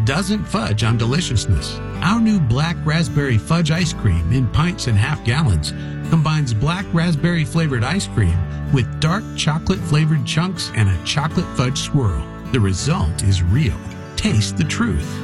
doesn't fudge on deliciousness. Our new black raspberry fudge ice cream in pints and half gallons combines black raspberry flavored ice cream with dark chocolate flavored chunks and a chocolate fudge swirl. The result is real. Taste the truth.